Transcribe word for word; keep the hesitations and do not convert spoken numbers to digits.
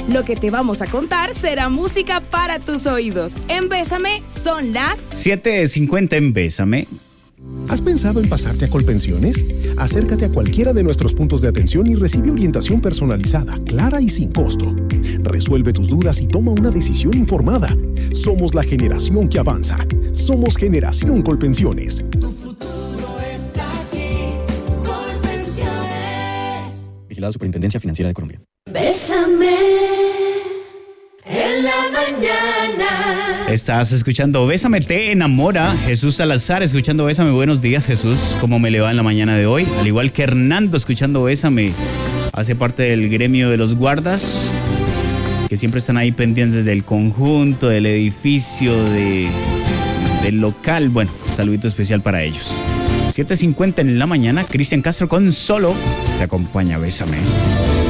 Lo que te vamos a contar será música para tus oídos. En Bésame son las siete cincuenta en Bésame. ¿Has pensado en pasarte a Colpensiones? Acércate a cualquiera de nuestros puntos de atención y recibe orientación personalizada, clara y sin costo. Resuelve tus dudas y toma una decisión informada. Somos la generación que avanza. Somos Generación Colpensiones. Tu futuro está aquí, Colpensiones. Vigilado Superintendencia Financiera de Colombia. Bésame en la mañana. Estás escuchando Bésame, te enamora. Jesús Salazar escuchando Bésame. Buenos días, Jesús. ¿Cómo me le va en la mañana de hoy? Al igual que Hernando escuchando Bésame. Hace parte del gremio de los guardas, que siempre están ahí pendientes del conjunto, del edificio, de, del local. Bueno, saludito especial para ellos. siete cincuenta en la mañana. Cristian Castro con Solo te acompaña. Bésame.